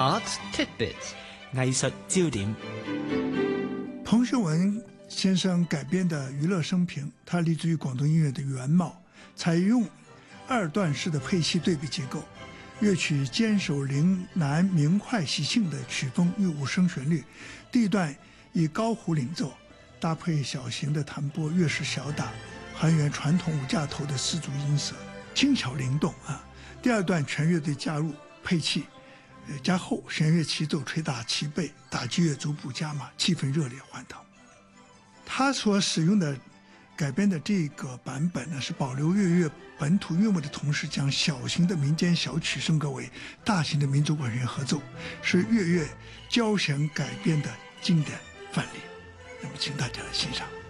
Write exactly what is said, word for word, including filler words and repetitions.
Art Tidbits 藝術焦點。 彭秀文先生改编的《娱乐生平》，它立足于广东音乐的原貌，采用二段式的配器对比结构，乐曲坚守铃南明快喜庆的曲风与五声旋律，第一段以高胡领奏，搭配小型的弹拨，乐势小打，还原传统五架头的丝竹音色，轻巧灵动啊。第二段全乐队加入配器，呃加后弦乐齐奏，捶打齐备，打击乐逐步加码，气氛热烈欢腾。他所使用的改编的这个版本呢，是保留粤乐本土韵味的同时，将小型的民间小曲升格为大型的民族管弦合奏，是粤乐交响改编的经典范例。那么，请大家来欣赏。